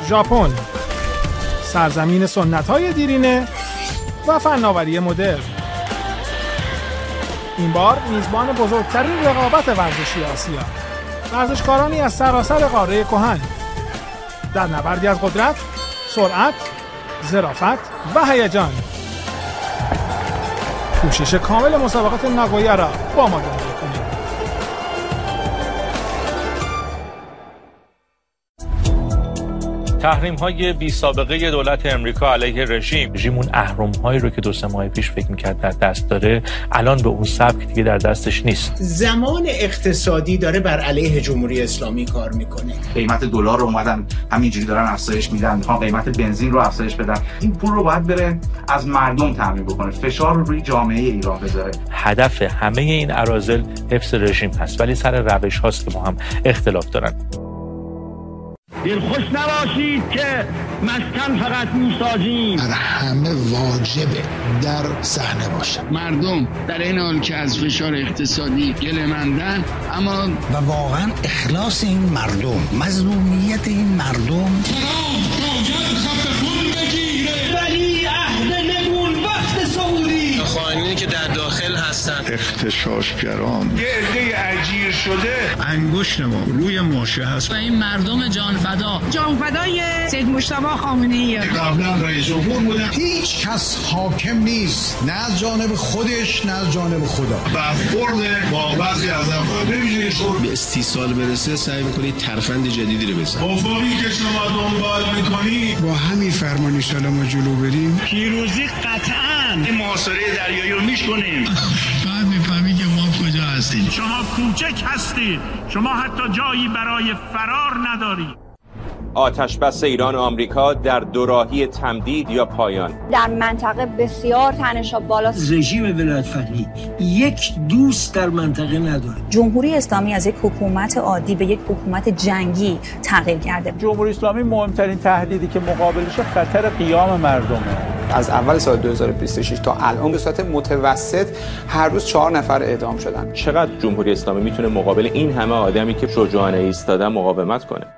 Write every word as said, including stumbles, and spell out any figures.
ژاپن، سرزمین سنت‌های دیرینه و فناوری مدرن. این بار میزبان بزرگترین رقابت ورزشی آسیا، ورزشکارانی از سراسر قاره کهن در نبردی از قدرت، سرعت، ظرافت و هیجان. کوشش کامل مسابقات ناگویا را با ما دنبال کنید. تحریم‌های بی سابقه دولت امریکا علیه رژیم، رژیم اون اهرم‌هایی رو که دو سه ماه پیش فکر می‌کرد در دست داره، الان به اون سبک دیگه در دستش نیست. زمان اقتصادی داره بر علیه جمهوری اسلامی کار میکنه. قیمت دلار رو اومدن همینجوری دارن افزایش میدن، میخوان قیمت بنزین رو افزایش بدن. این پول رو باید بره از مردم تامین بکنه، فشار رو روی جامعه ایران بذاره. هدف همه این اراذل حفظ رژیم هست، ولی سر روش هاست که ما هم اختلاف دارن. دلخوش نباشید که مسکن فقط میسازیم. بر همه واجبه در صحنه باشه. مردم در این حال که از فشار اقتصادی گله‌مندن، اما و واقعا اخلاص این مردم، مظلومیت این مردم ترام باید خط خون بگیره. ولی عهد نگون وقت سعودی، خائنینی که در داخل هستن، اغتشاشگران، یه عده اجیر شده، انگشت ما روی ماشه هست و این مردم جانفدا، جانفدای سید مجتبی خامنه‌ای قبلا رئیس جمهور بودن. هیچ کس حاکم نیست، نه از جانب خودش نه از جانب خدا. برخورد با بعضی از افراد نمیشه شد به استیصال برسه سعی میکنید ترفند جدیدی رو بزنید. افقی که شما دنبال میکنید با همین فرمان ان شاء الله ما جلو بریم، پیروزی قطعاً. این محاصره دریایی رو میشکنیم. بعد میفهمی که ما کجا هستیم. شما کوچک هستید، شما حتی جایی برای فرار ندارید. آتش بس ایران و آمریکا در دوراهی تمدید یا پایان. در منطقه بسیار تنش‌ها بالاست. رژیم ولایت‌فقیه یک دوست در منطقه نداره. جمهوری اسلامی از یک حکومت عادی به یک حکومت جنگی تغییر کرده. جمهوری اسلامی مهمترین تهدیدی که مقابلش خطر قیام مردمه. از اول سال دو هزار و بیست و شش تا الان به صورت متوسط هر روز چهار نفر اعدام شدن. چقدر جمهوری اسلامی میتونه مقابل این همه آدمی که شجاعانه ایستادن مقاومت کنه؟